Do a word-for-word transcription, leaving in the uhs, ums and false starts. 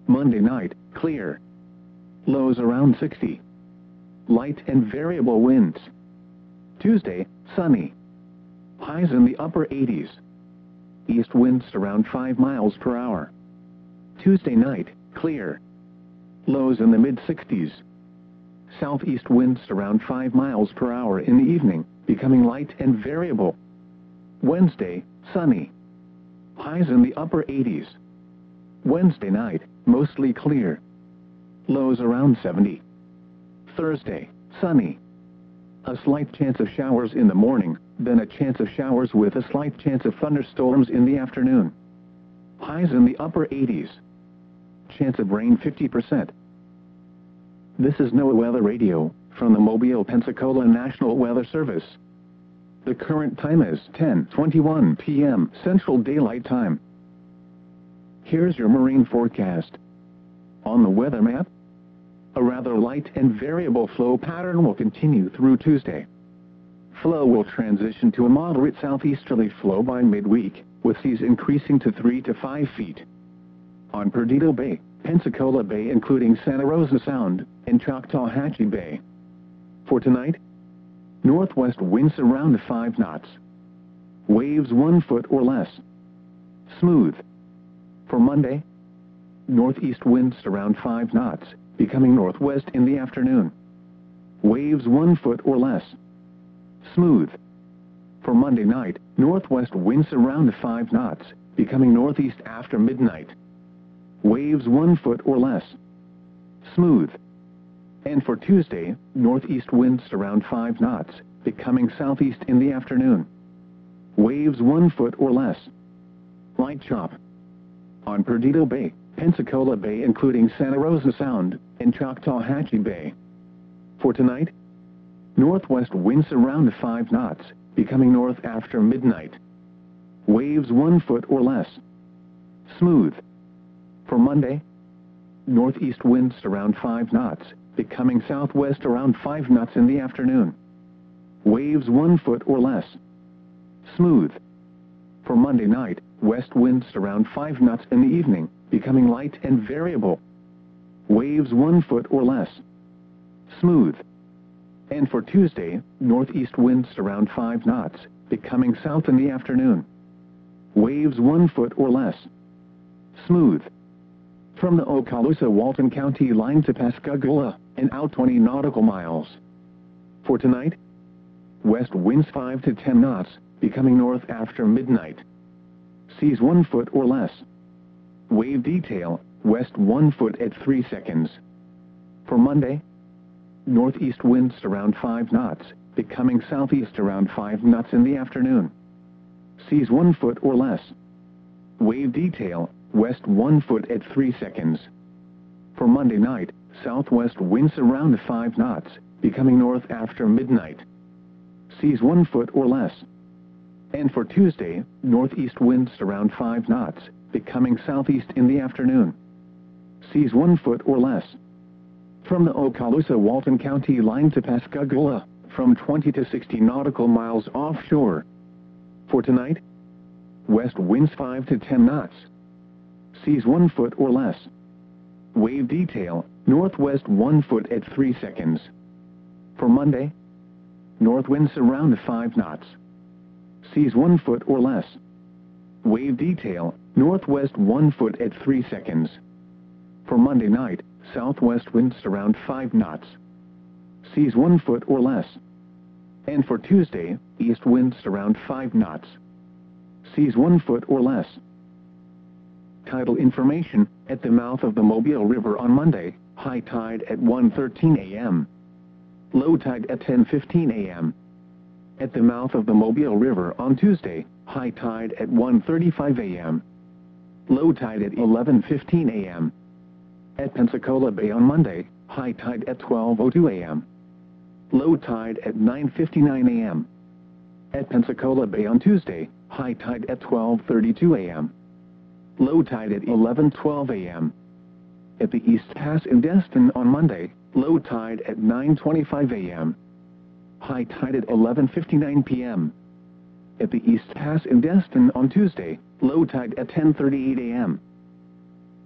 Monday night, clear. Lows around sixty. Light and variable winds. Tuesday, sunny. Highs in the upper eighties. East winds around five miles per hour. Tuesday night, clear. Lows in the mid sixties. Southeast winds around five miles per hour in the evening, becoming light and variable. Wednesday, sunny. Highs in the upper eighties. Wednesday night, mostly clear. Lows around seventy. Thursday, sunny. A slight chance of showers in the morning, then a chance of showers with a slight chance of thunderstorms in the afternoon. Highs in the upper eighties. Chance of rain fifty percent. This is NOAA Weather Radio, from the Mobile, Pensacola National Weather Service. The current time is ten twenty-one p m Central Daylight Time. Here's your marine forecast. On the weather map, a rather light and variable flow pattern will continue through Tuesday. Flow will transition to a moderate southeasterly flow by midweek, with seas increasing to three to five feet. On Perdido Bay, Pensacola Bay including Santa Rosa Sound, and Choctawhatchee Bay. For tonight, northwest winds around five knots. Waves one foot or less. Smooth. For Monday, northeast winds around five knots, becoming northwest in the afternoon. Waves one foot or less. Smooth. For Monday night, northwest winds around five knots, becoming northeast after midnight. Waves one foot or less. Smooth. And for Tuesday, northeast winds around five knots, becoming southeast in the afternoon. Waves one foot or less. Light chop. On Perdido Bay, Pensacola Bay including Santa Rosa Sound, and Choctawhatchee Bay. For tonight, northwest winds around five knots, becoming north after midnight. Waves one foot or less. Smooth. For Monday, northeast winds around five knots, becoming southwest around five knots in the afternoon. Waves one foot or less. Smooth. For Monday night, west winds around five knots in the evening, becoming light and variable. Waves one foot or less. Smooth. And for Tuesday, northeast winds around five knots, becoming south in the afternoon. Waves one foot or less. Smooth. From the Okaloosa-Walton County line to Pascagoula, and out twenty nautical miles. For tonight, west winds five to ten knots, becoming north after midnight. Seas one foot or less. Wave detail, west one foot at three seconds. For Monday, northeast winds around five knots, becoming southeast around five knots in the afternoon. Seas one foot or less. Wave detail, west one foot at three seconds. For Monday night, southwest winds around five knots, becoming north after midnight. Seas one foot or less. And for Tuesday, northeast winds around five knots, becoming southeast in the afternoon. Seas one foot or less. From the Okaloosa-Walton County line to Pascagoula, from twenty to sixty nautical miles offshore. For tonight, west winds five to ten knots. Seas one foot or less. Wave detail, northwest one foot at three seconds. For Monday, north winds around five knots. Seas one foot or less. Wave detail, northwest one foot at three seconds. For Monday night, southwest winds around five knots. Seas one foot or less. And for Tuesday, east winds around five knots. Seas one foot or less. Tidal information, at the mouth of the Mobile River on Monday, high tide at one thirteen a m Low tide at ten fifteen a m At the mouth of the Mobile River on Tuesday, high tide at one thirty-five a m Low tide at eleven fifteen a m At Pensacola Bay on Monday, high tide at twelve oh two a m Low tide at nine fifty-nine a m At Pensacola Bay on Tuesday, high tide at twelve thirty-two a m Low tide at eleven twelve a m At the East Pass in Destin on Monday, low tide at nine twenty-five a m High tide at eleven fifty-nine p m At the East Pass in Destin on Tuesday, low tide at ten thirty-eight a m